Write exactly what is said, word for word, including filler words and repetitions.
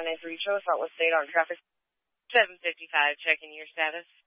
nine nine three, show us out with state on traffic. seven fifty-five, checking your status.